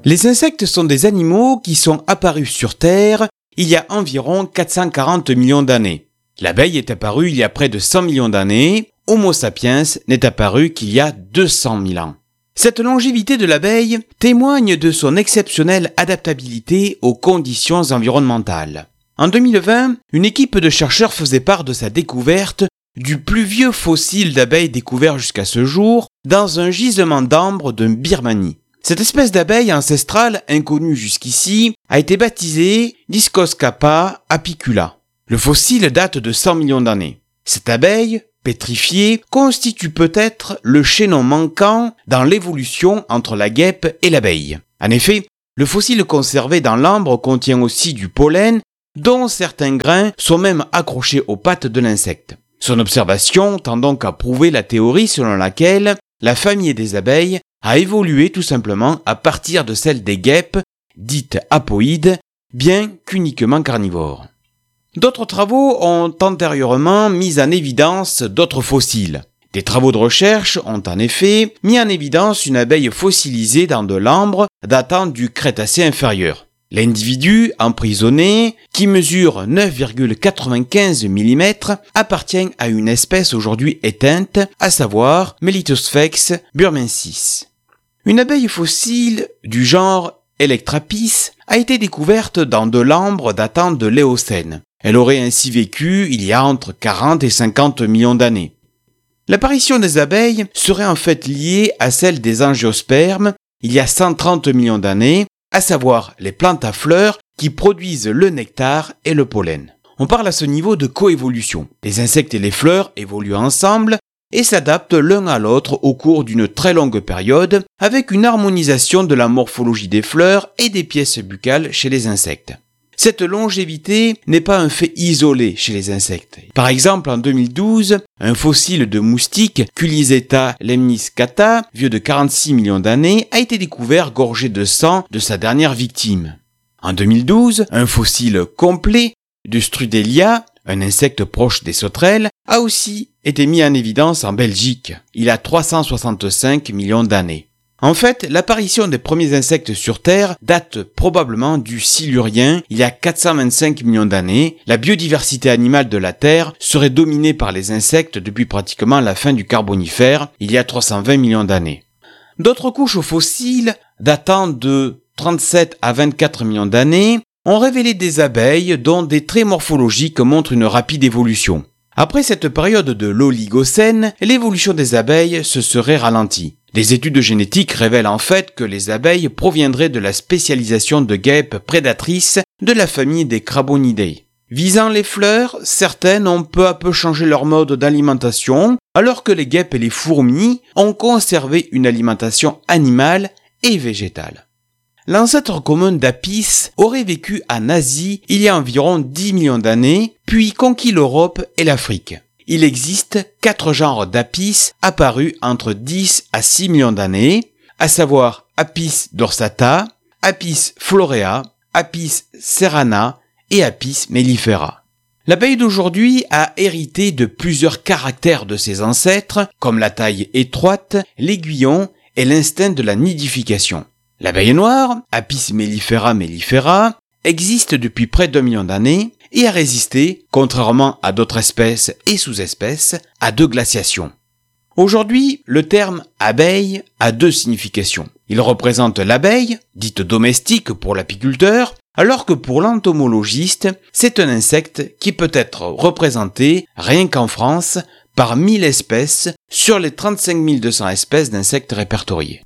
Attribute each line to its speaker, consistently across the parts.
Speaker 1: Les insectes sont des animaux qui sont apparus sur Terre il y a environ 440 millions d'années. L'abeille est apparue il y a près de 100 millions d'années, Homo sapiens n'est apparu qu'il y a 200 000 ans. Cette longévité de l'abeille témoigne de son exceptionnelle adaptabilité aux conditions environnementales. En 2020, une équipe de chercheurs faisait part de sa découverte du plus vieux fossile d'abeille découvert jusqu'à ce jour dans un gisement d'ambre de Birmanie. Cette espèce d'abeille ancestrale inconnue jusqu'ici a été baptisée Discoscapa apicula. Le fossile date de 100 millions d'années. Cette abeille, pétrifiée, constitue peut-être le chaînon manquant dans l'évolution entre la guêpe et l'abeille. En effet, le fossile conservé dans l'ambre contient aussi du pollen, dont certains grains sont même accrochés aux pattes de l'insecte. Son observation tend donc à prouver la théorie selon laquelle la famille des abeilles a évolué tout simplement à partir de celle des guêpes, dites apoïdes, bien qu'uniquement carnivores. D'autres travaux ont antérieurement mis en évidence d'autres fossiles. Des travaux de recherche ont en effet mis en évidence une abeille fossilisée dans de l'ambre datant du Crétacé inférieur. L'individu emprisonné, qui mesure 9,95 mm, appartient à une espèce aujourd'hui éteinte, à savoir Melitosphex burmensis. Une abeille fossile du genre Electrapis a été découverte dans de l'ambre datant de l'Éocène. Elle aurait ainsi vécu il y a entre 40 et 50 millions d'années. L'apparition des abeilles serait en fait liée à celle des angiospermes il y a 130 millions d'années, à savoir les plantes à fleurs qui produisent le nectar et le pollen. On parle à ce niveau de coévolution. Les insectes et les fleurs évoluent ensemble et s'adaptent l'un à l'autre au cours d'une très longue période avec une harmonisation de la morphologie des fleurs et des pièces buccales chez les insectes. Cette longévité n'est pas un fait isolé chez les insectes. Par exemple, en 2012, un fossile de moustique, Culiseta lemniscata, vieux de 46 millions d'années, a été découvert gorgé de sang de sa dernière victime. En 2012, un fossile complet de Strudelia, un insecte proche des sauterelles, a aussi été mis en évidence en Belgique, il y a 365 millions d'années. En fait, l'apparition des premiers insectes sur Terre date probablement du Silurien, il y a 425 millions d'années. La biodiversité animale de la Terre serait dominée par les insectes depuis pratiquement la fin du Carbonifère, il y a 320 millions d'années. D'autres couches fossiles, datant de 37 à 24 millions d'années, ont révélé des abeilles dont des traits morphologiques montrent une rapide évolution. Après cette période de l'Oligocène, l'évolution des abeilles se serait ralentie. Des études génétiques révèlent en fait que les abeilles proviendraient de la spécialisation de guêpes prédatrices de la famille des Crabonidae. Visant les fleurs, certaines ont peu à peu changé leur mode d'alimentation, alors que les guêpes et les fourmis ont conservé une alimentation animale et végétale. L'ancêtre commun d'Apis aurait vécu en Asie il y a environ 10 millions d'années, puis conquis l'Europe et l'Afrique. Il existe 4 genres d'Apis apparus entre 10 à 6 millions d'années, à savoir Apis dorsata, Apis florea, Apis serrana et Apis mellifera. L'abeille d'aujourd'hui a hérité de plusieurs caractères de ses ancêtres, comme la taille étroite, l'aiguillon et l'instinct de la nidification. L'abeille noire, Apis mellifera mellifera, existe depuis près d'1 million d'années et a résisté, contrairement à d'autres espèces et sous-espèces, à 2 glaciations. Aujourd'hui, le terme abeille a 2 significations. Il représente l'abeille, dite domestique pour l'apiculteur, alors que pour l'entomologiste, c'est un insecte qui peut être représenté, rien qu'en France, par 1000 espèces sur les 35 200 espèces d'insectes répertoriés.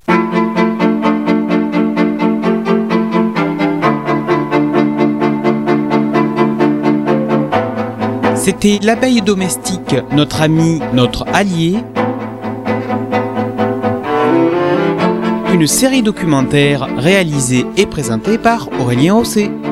Speaker 2: C'était l'abeille domestique, notre ami, notre allié. Une série documentaire réalisée et présentée par Aurélien Hosset.